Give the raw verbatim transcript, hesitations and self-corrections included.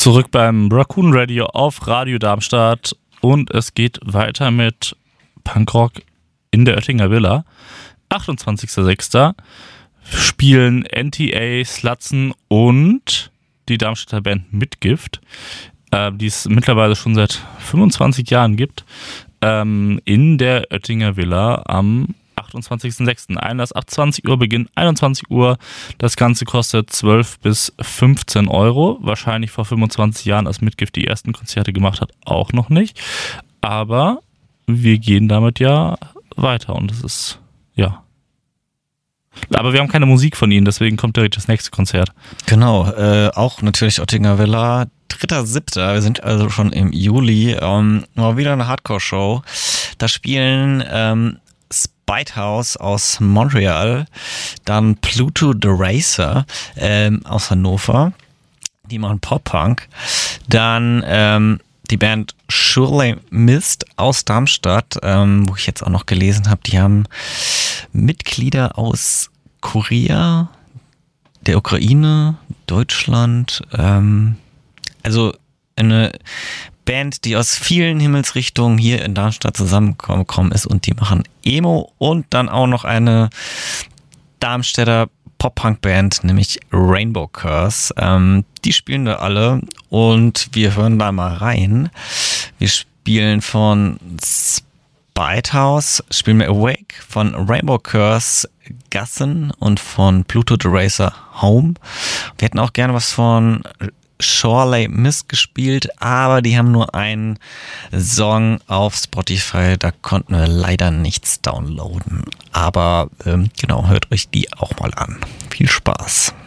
Zurück beim Raccoon Radio auf Radio Darmstadt und es geht weiter mit Punkrock in der Oettinger Villa. achtundzwanzigster sechster spielen N T A, Slatzen und die Darmstädter Band Mitgift, äh, die es mittlerweile schon seit fünfundzwanzig Jahren gibt, ähm, in der Oettinger Villa am achtundzwanzigster sechster Einlass ab zwanzig Uhr, Beginn einundzwanzig Uhr. Das Ganze kostet zwölf bis fünfzehn Euro. Wahrscheinlich vor fünfundzwanzig Jahren, als Mitgift die ersten Konzerte gemacht hat, auch noch nicht. Aber wir gehen damit ja weiter und es ist, ja. Aber wir haben keine Musik von ihnen, deswegen kommt direkt das nächste Konzert. Genau, äh, auch natürlich Oettinger Villa. dritter siebter Wir sind also schon im Juli. Ähm, mal wieder eine Hardcore-Show. Da spielen ähm, Spitehouse aus Montreal, dann Pluto the Racer ähm, aus Hannover, die machen Pop-Punk, dann ähm, die Band Surely Mist aus Darmstadt, ähm, wo ich jetzt auch noch gelesen habe, die haben Mitglieder aus Korea, der Ukraine, Deutschland, ähm, also eine Band, die aus vielen Himmelsrichtungen hier in Darmstadt zusammengekommen ist und die machen Emo und dann auch noch eine Darmstädter Pop-Punk-Band, nämlich Rainbow Curse. Ähm, die spielen da alle und wir hören da mal rein. Wir spielen von Spitehouse, spielen wir Awake, von Rainbow Curse Gassen und von Pluto the Racer Home. Wir hätten auch gerne was von Surely Mist gespielt, aber die haben nur einen Song auf Spotify, da konnten wir leider nichts downloaden. Aber ähm, genau, hört euch die auch mal an. Viel Spaß.